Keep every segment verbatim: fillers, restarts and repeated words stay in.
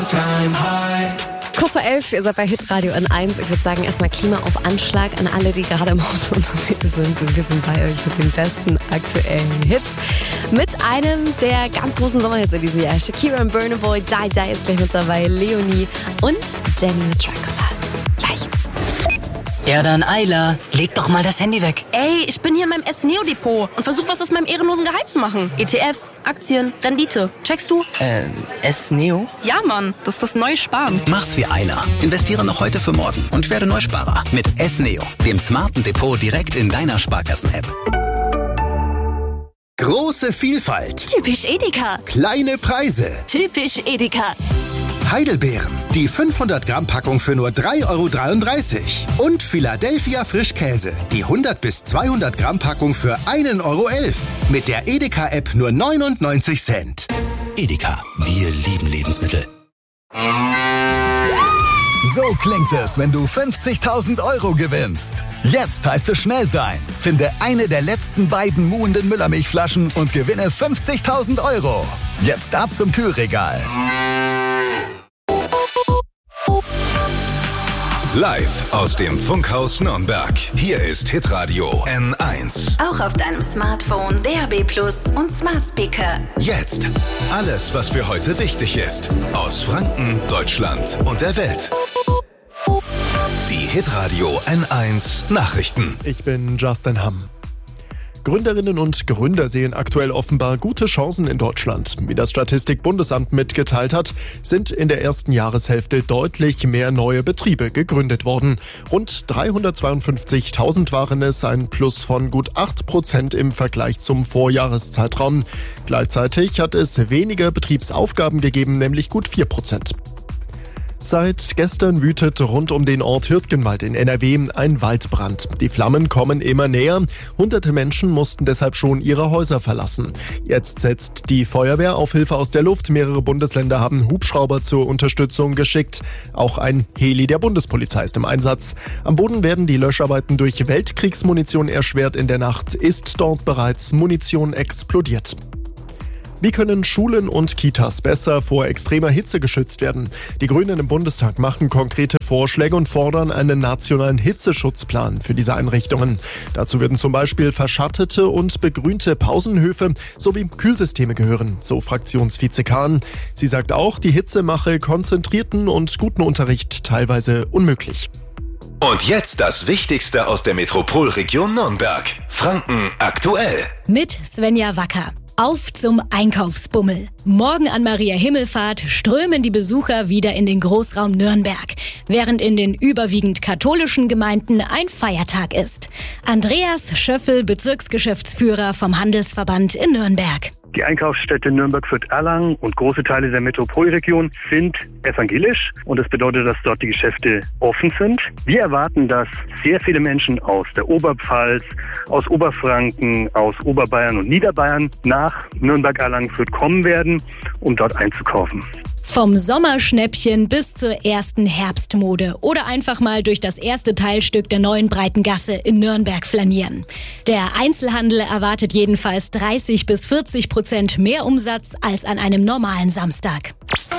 Kurz vor elf, ihr seid bei Hitradio N eins. Ich würde sagen, erstmal Klima auf Anschlag an alle, die gerade im Auto unterwegs sind. Und wir sind bei euch mit den besten aktuellen Hits. Mit einem der ganz großen Sommerhits in diesem Jahr. Shakira und Burna Boy, Die Die ist gleich mit dabei. Leonie und Jenny mit Dracula. Gleich. Ja dann, Ayla, leg doch mal das Handy weg. Ey, ich bin hier in meinem S-Neo-Depot und versuche was aus meinem ehrenlosen Gehalt zu machen. E T Fs, Aktien, Rendite. Checkst du? Äh, S-Neo? Ja, Mann, das ist das neue Sparen. Mach's wie Ayla. Investiere noch heute für morgen und werde Neusparer mit S-Neo, dem smarten Depot direkt in deiner Sparkassen-App. Große Vielfalt. Typisch Edeka. Kleine Preise. Typisch Edeka. Heidelbeeren. Die fünfhundert Gramm Packung für nur drei Euro dreiunddreißig. Und Philadelphia Frischkäse. Die hundert bis zweihundert Gramm Packung für ein Euro elf. Mit der Edeka-App nur neunundneunzig Cent. Edeka, wir lieben Lebensmittel. So klingt es, wenn du fünfzigtausend Euro gewinnst. Jetzt heißt es schnell sein. Finde eine der letzten beiden muhenden Müllermilchflaschen und gewinne fünfzigtausend Euro. Jetzt ab zum Kühlregal. Live aus dem Funkhaus Nürnberg. Hier ist Hitradio N eins. Auch auf deinem Smartphone, D A B Plus und Smart Speaker. Jetzt alles, was für heute wichtig ist. Aus Franken, Deutschland und der Welt. Die Hitradio N eins Nachrichten. Ich bin Justin Hamm. Gründerinnen und Gründer sehen aktuell offenbar gute Chancen in Deutschland. Wie das Statistikbundesamt mitgeteilt hat, sind in der ersten Jahreshälfte deutlich mehr neue Betriebe gegründet worden. Rund dreihundertzweiundfünfzigtausend waren es, ein Plus von gut acht Prozent im Vergleich zum Vorjahreszeitraum. Gleichzeitig hat es weniger Betriebsaufgaben gegeben, nämlich gut vier Prozent. Seit gestern wütet rund um den Ort Hürtgenwald in N R W ein Waldbrand. Die Flammen kommen immer näher. Hunderte Menschen mussten deshalb schon ihre Häuser verlassen. Jetzt setzt die Feuerwehr auf Hilfe aus der Luft. Mehrere Bundesländer haben Hubschrauber zur Unterstützung geschickt. Auch ein Heli der Bundespolizei ist im Einsatz. Am Boden werden die Löscharbeiten durch Weltkriegsmunition erschwert. In der Nacht ist dort bereits Munition explodiert. Wie können Schulen und Kitas besser vor extremer Hitze geschützt werden? Die Grünen im Bundestag machen konkrete Vorschläge und fordern einen nationalen Hitzeschutzplan für diese Einrichtungen. Dazu würden zum Beispiel verschattete und begrünte Pausenhöfe sowie Kühlsysteme gehören, so Fraktionsvize Kahn. Sie sagt auch, die Hitze mache konzentrierten und guten Unterricht teilweise unmöglich. Und jetzt das Wichtigste aus der Metropolregion Nürnberg. Franken aktuell. Mit Svenja Wacker. Auf zum Einkaufsbummel. Morgen an Maria Himmelfahrt strömen die Besucher wieder in den Großraum Nürnberg, während in den überwiegend katholischen Gemeinden ein Feiertag ist. Andreas Schöffel, Bezirksgeschäftsführer vom Handelsverband in Nürnberg. Die Einkaufsstädte Nürnberg, Fürth, Erlangen und große Teile der Metropolregion sind evangelisch und das bedeutet, dass dort die Geschäfte offen sind. Wir erwarten, dass sehr viele Menschen aus der Oberpfalz, aus Oberfranken, aus Oberbayern und Niederbayern nach Nürnberg, Erlangen, Fürth kommen werden, um dort einzukaufen. Vom Sommerschnäppchen bis zur ersten Herbstmode oder einfach mal durch das erste Teilstück der neuen Breiten Gasse in Nürnberg flanieren. Der Einzelhandel erwartet jedenfalls dreißig bis vierzig Prozent mehr Umsatz als an einem normalen Samstag.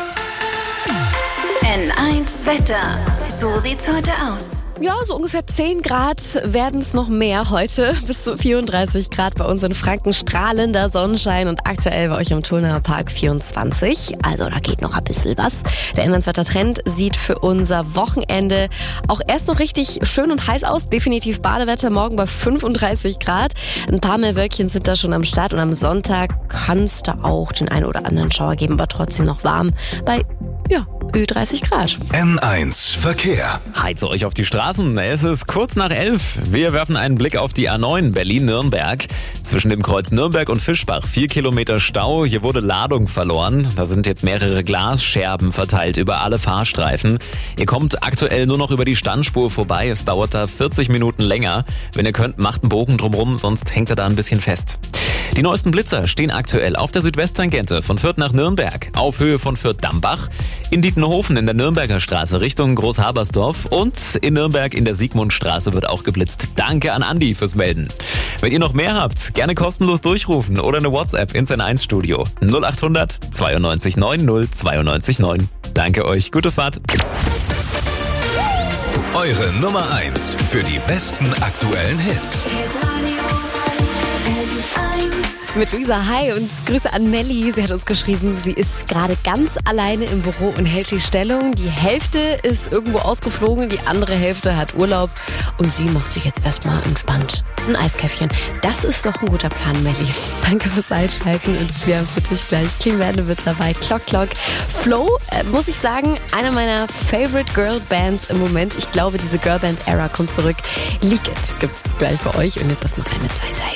N eins Wetter. So sieht's heute aus. Ja, so ungefähr zehn Grad werden es noch mehr heute. Bis zu vierunddreißig Grad bei uns in Franken. Strahlender Sonnenschein und aktuell bei euch im Turner Park vierundzwanzig. Also da geht noch ein bisschen was. Der Inlandswettertrend sieht für unser Wochenende auch erst noch richtig schön und heiß aus. Definitiv Badewetter, morgen bei fünfunddreißig Grad. Ein paar mehr Wölkchen sind da schon am Start und am Sonntag kann es da auch den einen oder anderen Schauer geben, aber trotzdem noch warm bei, ja, Ü dreißig Grad. N eins Verkehr. Heize euch auf die Straßen. Es ist kurz nach elf. Wir werfen einen Blick auf die A neun Berlin-Nürnberg. Zwischen dem Kreuz Nürnberg und Fischbach vier Kilometer Stau. Hier wurde Ladung verloren. Da sind jetzt mehrere Glasscherben verteilt über alle Fahrstreifen. Ihr kommt aktuell nur noch über die Standspur vorbei. Es dauert da vierzig Minuten länger. Wenn ihr könnt, macht einen Bogen drumrum, sonst hängt er da ein bisschen fest. Die neuesten Blitzer stehen aktuell auf der Südwesttangente von Fürth nach Nürnberg, auf Höhe von Fürth-Dambach, in Dietenhofen in der Nürnberger Straße Richtung Großhabersdorf und in Nürnberg in der Siegmundstraße wird auch geblitzt. Danke an Andi fürs Melden. Wenn ihr noch mehr habt, gerne kostenlos durchrufen oder eine WhatsApp ins N eins Studio null acht hundert zweiundneunzig neun null zweiundneunzig neun. Danke euch, gute Fahrt. Eure Nummer eins für die besten aktuellen Hits. Mit Luisa, hi und Grüße an Melli. Sie hat uns geschrieben, sie ist gerade ganz alleine im Büro und hält die Stellung. Die Hälfte ist irgendwo ausgeflogen, die andere Hälfte hat Urlaub und sie macht sich jetzt erstmal entspannt ein Eiskäffchen. Das ist doch ein guter Plan, Melli. Danke fürs Einschalten und wir haben für dich gleich Clean Bandewitz dabei. Clock Clock. Flow, äh, muss ich sagen, eine meiner Favorite Girl Bands im Moment. Ich glaube, diese Girlband Era kommt zurück. Leak It gibt's gleich bei euch und jetzt erstmal rein mit Seite.